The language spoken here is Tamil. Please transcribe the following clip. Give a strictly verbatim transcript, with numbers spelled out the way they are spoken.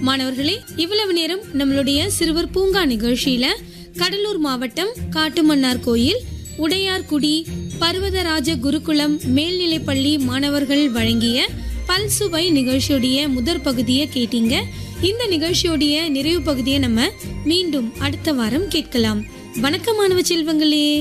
மாணவர்களே, இவ்வளவு நேரம் நம்மளுடைய சிறுவர் பூங்கா நிகழ்ச்சியில கடலூர் மாவட்டம் காட்டுமன்னார் கோயில் உடையார்குடி பர்வதராஜ குருகுலம் மேல்நிலைப்பள்ளி மாணவர்கள் வழங்கிய பல்சுவை நிகழ்ச்சியுடைய முதற் பகுதியை கேட்டீங்க. இந்த நிகழ்ச்சியுடைய நிறைவு பகுதியை நம்ம மீண்டும் அடுத்த வாரம் கேட்கலாம். வணக்கம் மாணவ செல்வங்களே.